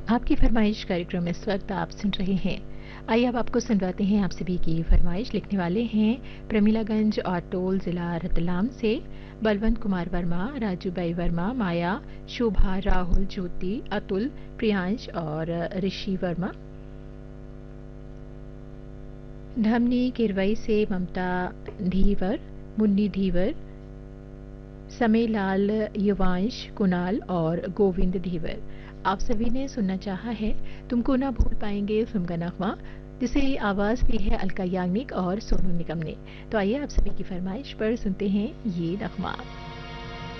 आपकी फरमाइश कार्यक्रम में इस वक्त आप सुन रहे हैं। आइए अब आपको सुनवाते हैं आप सभी की फरमाइश। लिखने वाले हैं प्रमिलागंज और टोल जिला रतलाम से बलवंत कुमार वर्मा, राजूबाई वर्मा, माया, शोभा, राहुल, ज्योति, अतुल, प्रियांश और ऋषि वर्मा। धमनी किरवई से ममता धीवर, मुन्नी धीवर, समेलाल, युवांश, कुणाल और गोविंद धीवर। आप सभी ने सुनना चाहा है तुमको ना भूल पाएंगे फिल्म का नगमा, जिसे आवाज दी है अलका याग्निक और सोनू निगम ने। तो आइए आप सभी की फरमाइश पर सुनते हैं ये नगमा।